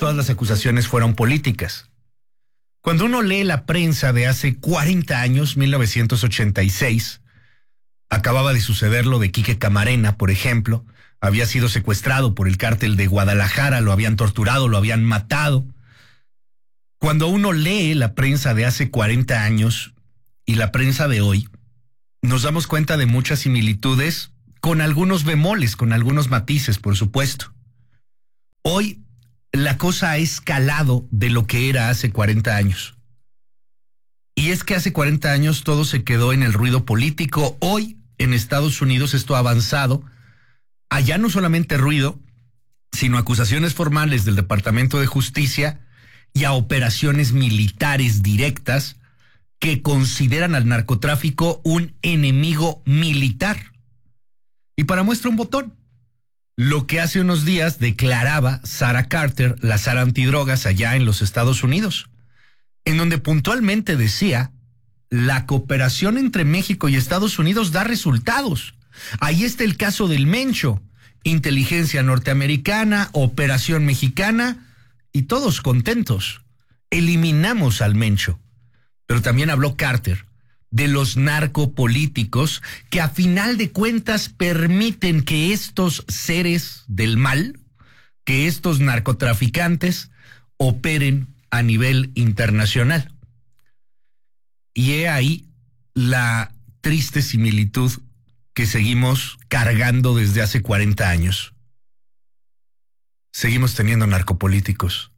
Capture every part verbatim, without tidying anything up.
todas las acusaciones fueron políticas. Cuando uno lee la prensa de hace cuarenta años, mil novecientos ochenta y seis, acababa de suceder lo de Quique Camarena, por ejemplo. Había sido secuestrado por el cártel de Guadalajara, lo habían torturado, lo habían matado. Cuando uno lee la prensa de hace cuarenta años y la prensa de hoy, nos damos cuenta de muchas similitudes, con algunos bemoles, con algunos matices, por supuesto. Hoy la cosa ha escalado de lo que era hace cuarenta años. Y es que hace cuarenta años todo se quedó en el ruido político. Hoy en Estados Unidos esto ha avanzado. Allá no solamente ruido, sino acusaciones formales del Departamento de Justicia y a operaciones militares directas que consideran al narcotráfico un enemigo militar. Y para muestra un botón, lo que hace unos días declaraba Sarah Carter, la Sara antidrogas allá en los Estados Unidos, en donde puntualmente decía: la cooperación entre México y Estados Unidos da resultados. Ahí está el caso del Mencho, inteligencia norteamericana, operación mexicana, y todos contentos. Eliminamos al Mencho. Pero también habló Carter de los narcopolíticos que a final de cuentas permiten que estos seres del mal, que estos narcotraficantes operen a nivel internacional. Y he ahí la triste similitud que seguimos cargando desde hace cuarenta años. Seguimos teniendo narcopolíticos.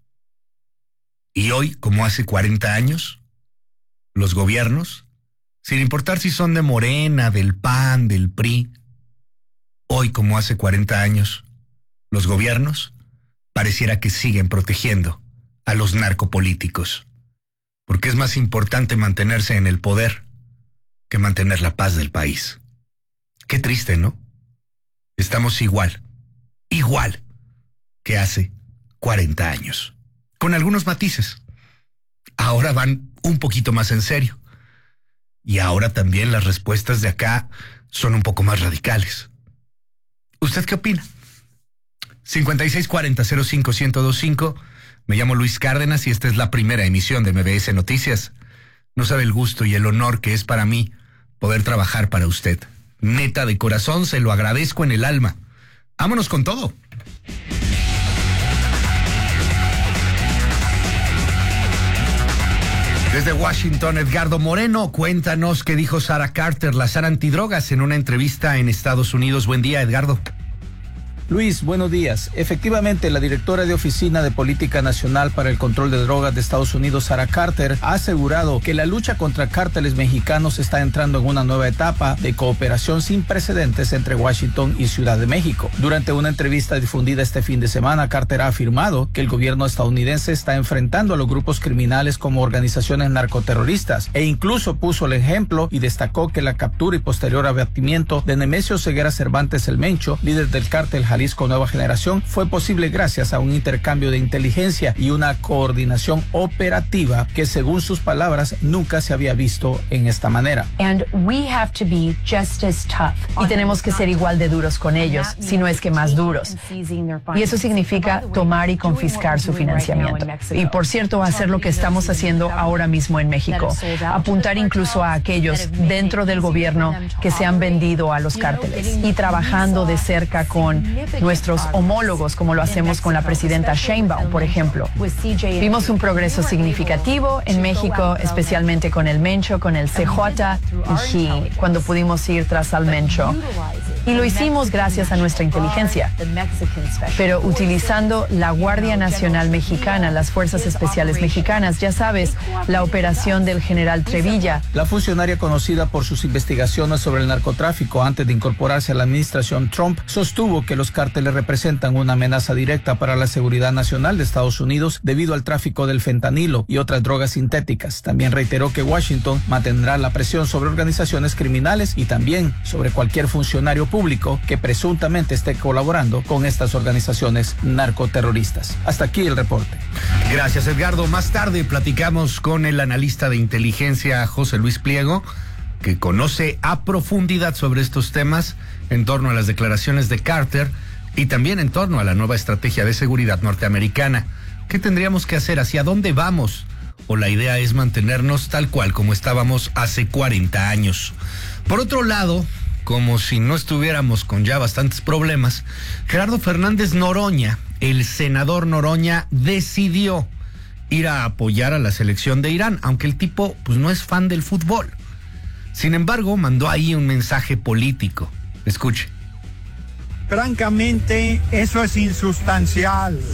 Y hoy, como hace cuarenta años, los gobiernos, sin importar si son de Morena, del P A N, del P R I, hoy, como hace cuarenta años, los gobiernos pareciera que siguen protegiendo a los narcopolíticos, porque es más importante mantenerse en el poder que mantener la paz del país. Qué triste, ¿no? Estamos igual, igual que hace cuarenta años, con algunos matices. Ahora van un poquito más en serio. Y ahora también las respuestas de acá son un poco más radicales. ¿Usted qué opina? cincuenta y seis cuarenta cero cinco ciento veinticinco. Me llamo Luis Cárdenas y esta es la primera emisión de M B S Noticias. No sabe el gusto y el honor que es para mí poder trabajar para usted. Neta, de corazón, se lo agradezco en el alma. Vámonos con todo. Desde Washington, Edgardo Moreno, cuéntanos qué dijo Sarah Carter, la Sara antidrogas, en una entrevista en Estados Unidos. Buen día, Edgardo. Luis, buenos días. Efectivamente, la directora de Oficina de Política Nacional para el Control de Drogas de Estados Unidos, Sarah Carter, ha asegurado que la lucha contra cárteles mexicanos está entrando en una nueva etapa de cooperación sin precedentes entre Washington y Ciudad de México. Durante una entrevista difundida este fin de semana, Carter ha afirmado que el gobierno estadounidense está enfrentando a los grupos criminales como organizaciones narcoterroristas e incluso puso el ejemplo y destacó que la captura y posterior abatimiento de Nemesio Ceguera Cervantes el Mencho, líder del cártel Jalisco Nueva Generación, fue posible gracias a un intercambio de inteligencia y una coordinación operativa que, según sus palabras, nunca se había visto en esta manera. And we have to be just as tough. Y tenemos que ser igual de duros con ellos, si no es que más duros. Y eso significa tomar y confiscar su financiamiento. Y por cierto, hacer lo que estamos haciendo ahora mismo en México. Apuntar incluso a aquellos dentro del gobierno que se han vendido a los cárteles. Y trabajando de cerca con nuestros homólogos, como lo hacemos con la presidenta Sheinbaum, por ejemplo. Vimos un progreso significativo en México, especialmente con el Mencho, con el C J y G, cuando pudimos ir tras al Mencho. Y lo hicimos gracias a nuestra inteligencia, pero utilizando la Guardia Nacional Mexicana, las Fuerzas Especiales Mexicanas, ya sabes, la operación del general Trevilla. La funcionaria, conocida por sus investigaciones sobre el narcotráfico antes de incorporarse a la administración Trump, sostuvo que los cárteles representan una amenaza directa para la seguridad nacional de Estados Unidos debido al tráfico del fentanilo y otras drogas sintéticas. También reiteró que Washington mantendrá la presión sobre organizaciones criminales y también sobre cualquier funcionario público que presuntamente esté colaborando con estas organizaciones narcoterroristas. Hasta aquí el reporte. Gracias, Edgardo. Más tarde platicamos con el analista de inteligencia José Luis Pliego, que conoce a profundidad sobre estos temas en torno a las declaraciones de Carter y también en torno a la nueva estrategia de seguridad norteamericana. ¿Qué tendríamos que hacer? ¿Hacia dónde vamos? ¿O la idea es mantenernos tal cual como estábamos hace cuarenta años? Por otro lado, como si no estuviéramos con ya bastantes problemas, Gerardo Fernández Noroña, el senador Noroña, decidió ir a apoyar a la selección de Irán, aunque el tipo pues no es fan del fútbol. Sin embargo, mandó ahí un mensaje político. Escuche. Francamente, eso es insustancial.